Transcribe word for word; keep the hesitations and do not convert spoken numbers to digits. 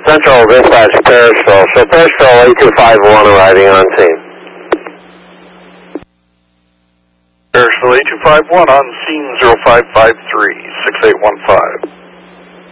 Central Dispatch, Parisville. So Parisville, eight two five one arriving on scene. Parisville eight two five one on scene zero five five three, six eight one five.